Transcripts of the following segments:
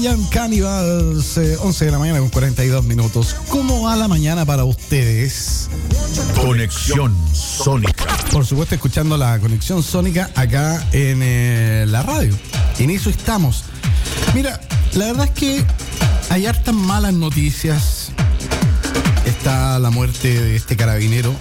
Young Cannibals, 11 de la mañana con 42 minutos. ¿Cómo va la mañana para ustedes? Conexión Sónica. Por supuesto, escuchando la Conexión Sónica acá en la radio. En eso estamos. Mira, la verdad es que hay hartas malas noticias. Está la muerte de este carabinero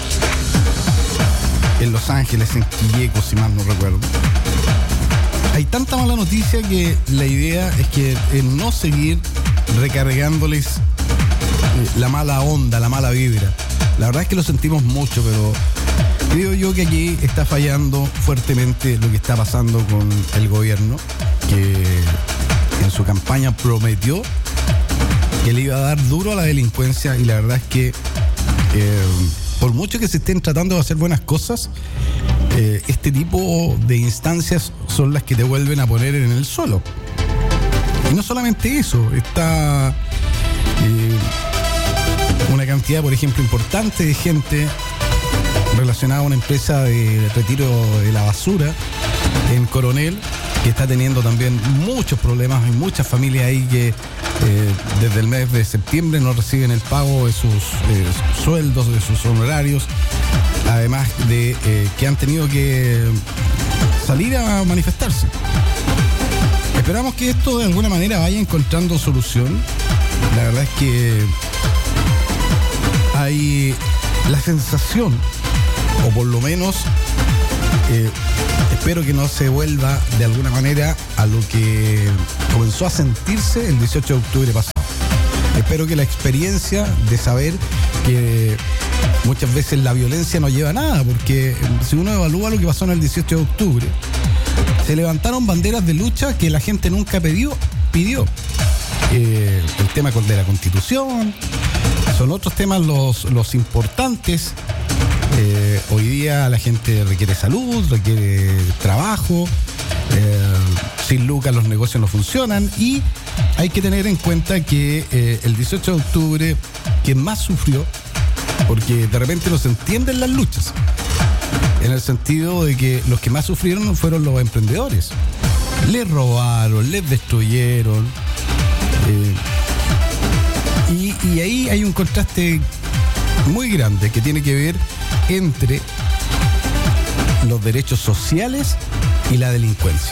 en Los Ángeles, en Quilleco, si mal no recuerdo. Hay tanta mala noticia que la idea es que no seguir recargándoles la mala onda, la mala vibra. La verdad es que lo sentimos mucho, pero creo yo que aquí está fallando fuertemente lo que está pasando con el gobierno, que en su campaña prometió que le iba a dar duro a la delincuencia, y la verdad es que por mucho que se estén tratando de hacer buenas cosas, este tipo de instancias son las que te vuelven a poner en el suelo. Y no solamente eso, está una cantidad, por ejemplo, importante de gente relacionada a una empresa de retiro de la basura en Coronel, que está teniendo también muchos problemas. Hay muchas familias ahí que desde el mes de septiembre no reciben el pago de sus sueldos, de sus honorarios, además de que han tenido que salir a manifestarse. Esperamos que esto de alguna manera vaya encontrando solución. La verdad es que hay la sensación, o por lo menos espero que no se vuelva de alguna manera a lo que comenzó a sentirse el 18 de octubre pasado. Espero que la experiencia de saber que muchas veces la violencia no lleva a nada, porque si uno evalúa lo que pasó en el 18 de octubre, se levantaron banderas de lucha que la gente nunca pidió. El tema de la Constitución, son otros temas los importantes. Hoy día la gente requiere salud, requiere trabajo, sin lucas los negocios no funcionan, y hay que tener en cuenta que el 18 de octubre quien más sufrió, porque de repente no se entienden las luchas, en el sentido de que los que más sufrieron fueron los emprendedores. Les robaron, les destruyeron, y ahí hay un contraste muy grande que tiene que ver entre los derechos sociales y la delincuencia.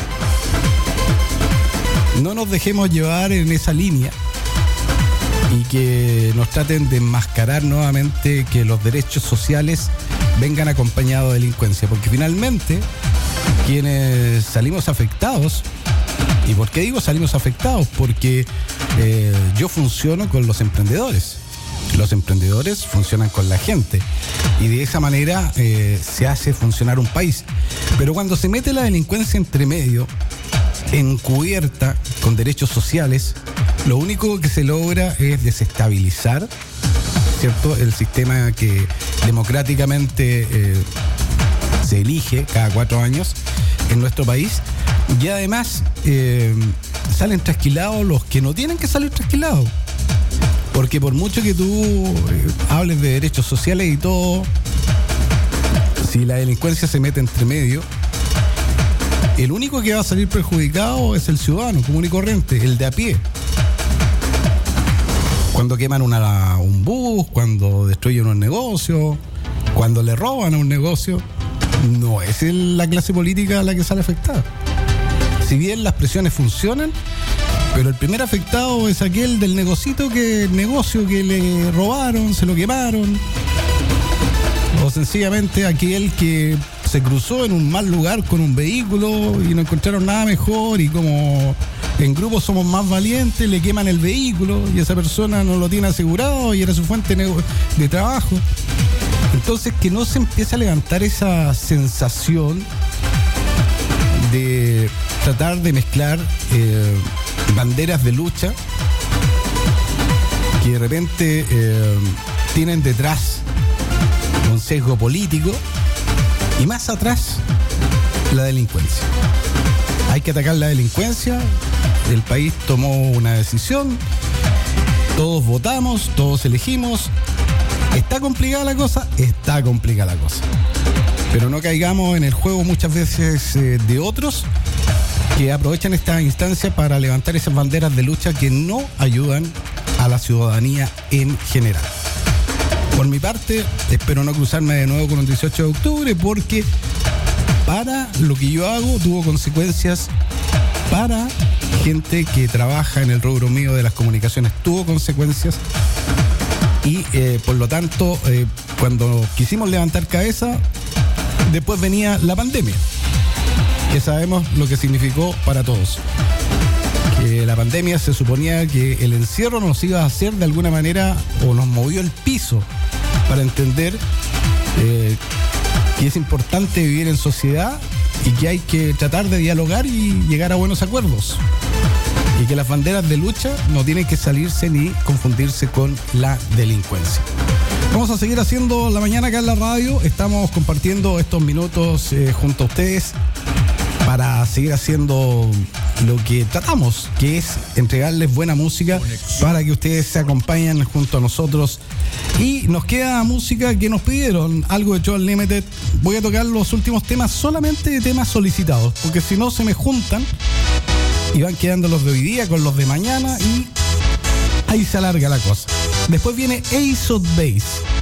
No nos dejemos llevar en esa línea y que nos traten de enmascarar nuevamente que los derechos sociales vengan acompañados de delincuencia, porque finalmente quienes salimos afectados, ¿y por qué digo salimos afectados? Porque yo funciono con los emprendedores. Los emprendedores funcionan con la gente, y de esa manera se hace funcionar un país. Pero cuando se mete la delincuencia entre medio, encubierta con derechos sociales, lo único que se logra es desestabilizar, ¿cierto?, el sistema que democráticamente se elige cada 4 años en nuestro país. Y además salen trasquilados los que no tienen que salir trasquilados. Porque por mucho que tú hables de derechos sociales y todo, si la delincuencia se mete entre medio, el único que va a salir perjudicado es el ciudadano común y corriente, el de a pie. Cuando queman un bus, cuando destruyen un negocio, cuando le roban a un negocio, no es la clase política la que sale afectada. Si bien las presiones funcionan, pero el primer negocio es aquel del negocio que le robaron, se lo quemaron, o sencillamente aquel que se cruzó en un mal lugar con un vehículo y no encontraron nada mejor, y como en grupo somos más valientes, le queman el vehículo y esa persona no lo tiene asegurado y era su fuente de trabajo. Entonces, que no se empiece a levantar esa sensación de tratar de mezclar banderas de lucha que de repente tienen detrás un sesgo político, y más atrás la delincuencia. Hay que atacar la delincuencia. El país tomó una decisión, todos votamos, todos elegimos. ¿Está complicada la cosa? Está complicada la cosa. Pero no caigamos en el juego muchas veces de otros que aprovechan esta instancia para levantar esas banderas de lucha que no ayudan a la ciudadanía en general. Por mi parte, espero no cruzarme de nuevo con el 18 de octubre porque para lo que yo hago tuvo consecuencias, para gente que trabaja en el rubro mío de las comunicaciones tuvo consecuencias y por lo tanto cuando quisimos levantar cabeza después venía la pandemia, que sabemos lo que significó para todos. Que la pandemia se suponía que el encierro nos iba a hacer de alguna manera o nos movió el piso para entender que es importante vivir en sociedad y que hay que tratar de dialogar y llegar a buenos acuerdos. Y que las banderas de lucha no tienen que salirse ni confundirse con la delincuencia. Vamos a seguir haciendo la mañana acá en la radio. Estamos compartiendo estos minutos junto a ustedes para seguir haciendo lo que tratamos, que es entregarles buena música para que ustedes se acompañen junto a nosotros. Y nos queda música que nos pidieron, algo de Joel Limited. Voy a tocar los últimos temas, solamente de temas solicitados, porque si no se me juntan y van quedando los de hoy día con los de mañana y ahí se alarga la cosa. Después viene Ace of Base.